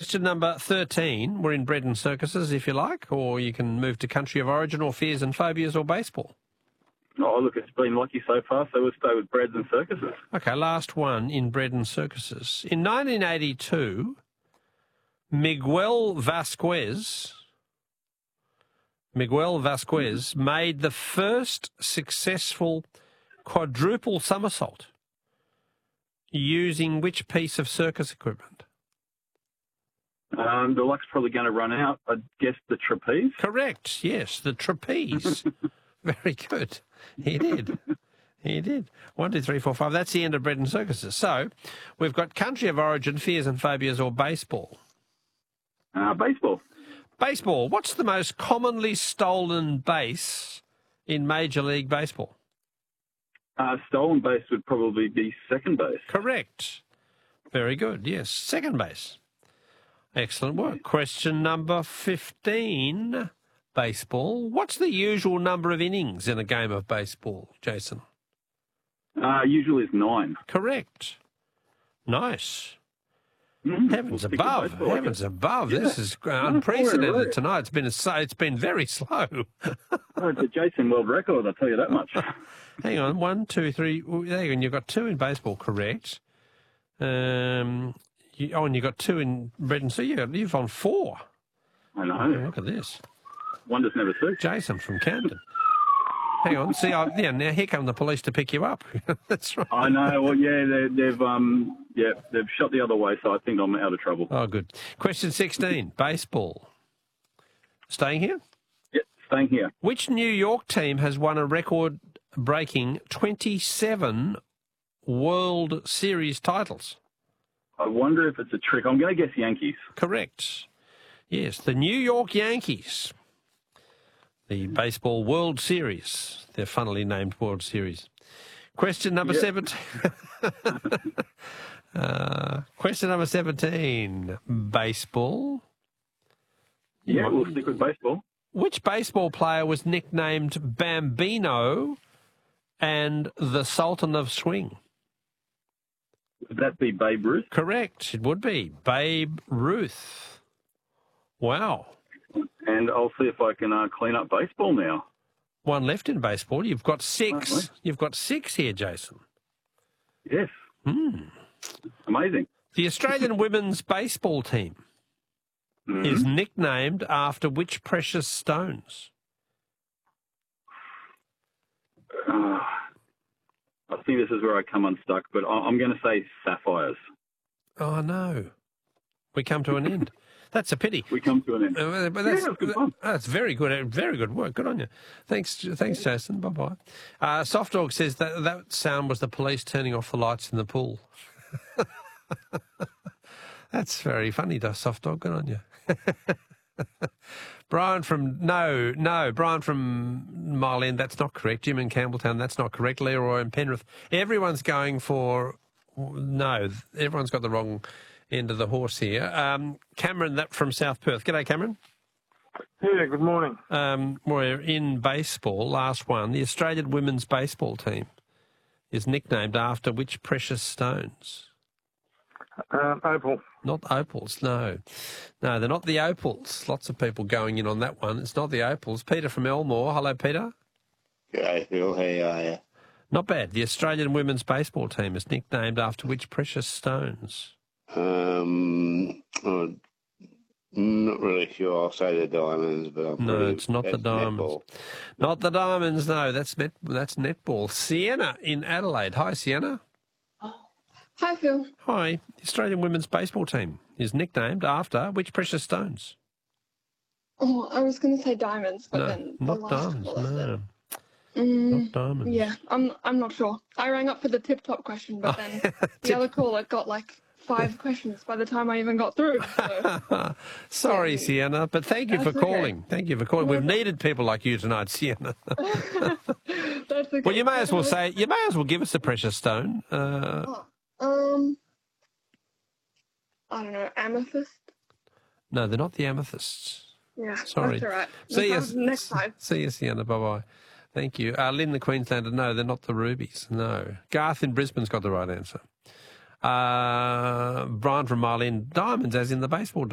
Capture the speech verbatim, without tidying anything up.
Question number thirteen. We're in bread and circuses, if you like, or you can move to country of origin or fears and phobias or baseball. Oh, look, it's been lucky so far, so we'll stay with breads and circuses. Okay, last one in bread and circuses. In nineteen eighty-two, Miguel Vasquez, Miguel Vasquez made the first successful quadruple somersault using which piece of circus equipment? Um, the luck's probably going to run out. I guess the trapeze? Correct, yes, the trapeze. Very good. He did. He did. One, two, three, four, five. That's the end of bread and circuses. So we've got country of origin, fears and phobias, or baseball. Uh, baseball. Baseball. What's the most commonly stolen base in Major League Baseball? Uh, stolen base would probably be second base. Correct. Very good. Yes, second base. Excellent work. Question number fifteen. Baseball. What's the usual number of innings in a game of baseball, Jason? Uh, usually it's nine. Correct. Nice. Mm-hmm. Heavens above. Heavens above. Yeah. This is unprecedented right. tonight. It's been a, it's been very slow. Oh, it's a Jason world record, I'll tell you that much. Hang on. One, two, three. There you go. You've got two in baseball, correct. Um, you, oh, and you've got two in bread and so you you've on four. I know. Oh, look at this. Wonders never cease. Jason from Camden. Hang on. See, I, yeah, now here come the police to pick you up. That's right. I know. Well, yeah, they, they've um, yeah, they've shot the other way, so I think I'm out of trouble. Oh, good. Question sixteen. Baseball. Staying here? Yep, staying here. Which New York team has won a record-breaking twenty-seven World Series titles? I wonder if it's a trick. I'm going to guess Yankees. Correct. Yes, the New York Yankees. The Baseball World Series. They're funnily named World Series. Question number yep. seventeen. uh, question number seventeen. Baseball. Yeah, might... we'll stick with baseball. Which baseball player was nicknamed Bambino and the Sultan of Swing? Would that be Babe Ruth? Correct. It would be Babe Ruth. Wow. And I'll see if I can uh, clean up baseball now. One left in baseball. You've got six. Right. You've got six here, Jason. Yes. Hmm. Amazing. The Australian women's baseball team mm-hmm. is nicknamed after which precious stones? Uh, I think this is where I come unstuck, but I'm going to say sapphires. Oh, no. We come to an end. That's a pity. We come to an end. Uh, but that's, yeah, that's good fun. That's very good. Very good work. Good on you. Thanks, thanks, Jason. Bye-bye. Uh, Soft Dog says that that sound was the police turning off the lights in the pool. That's very funny, Soft Dog. Good on you. Brian from, no, no, Brian from Mile End, that's not correct. Jim in Campbelltown, that's not correct. Leroy in Penrith. Everyone's going for, no, everyone's got the wrong end of the horse here. Um, Cameron that from South Perth. G'day, Cameron. Yeah, good morning. Um, we're in baseball, last one. The Australian women's baseball team is nicknamed after which precious stones? Um, opal. Not opals, no. No, they're not the opals. Lots of people going in on that one. It's not the opals. Peter from Elmore. Hello, Peter. G'day, Phil. How are you? Not bad. The Australian women's baseball team is nicknamed after which precious stones? Um, oh, not really sure. I'll say the diamonds, but I'm no, it's not the diamonds. Netball. Not the diamonds. No, that's net. That's netball. Sienna in Adelaide. Hi, Sienna. Hi, Phil. Hi. The Australian women's baseball team is nicknamed after which precious stones? Oh, I was going to say diamonds, but no, then not the diamonds. No, mm, not diamonds. Yeah, I'm. I'm not sure. I rang up for the tip-top question, but then the other caller got like five questions by the time I even got through. So. Sorry, yeah. Sienna, but thank you That's for calling. Okay. Thank you for calling. We've needed people like you tonight, Sienna. That's okay. Well, you may as well say, you may as well give us a precious stone. Uh, oh, um, I don't know, amethyst? No, they're not the amethysts. Yeah, sorry. That's all right. See you next time. See you, Sienna. Bye-bye. Thank you. Uh, Lynn the Queenslander, no, they're not the rubies. No. Garth in Brisbane's got the right answer. Uh, Brian from Mile End, diamonds, as in the baseball